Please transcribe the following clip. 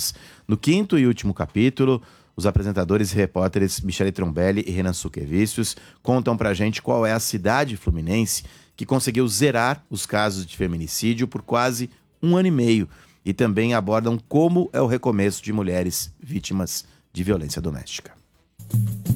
vítimas. No 5º e último capítulo, os apresentadores e repórteres Michele Trombelli e Renan Suquevicius contam pra gente qual é a cidade fluminense que conseguiu zerar os casos de feminicídio por quase 1 ano e meio e também abordam como é o recomeço de mulheres vítimas de violência doméstica.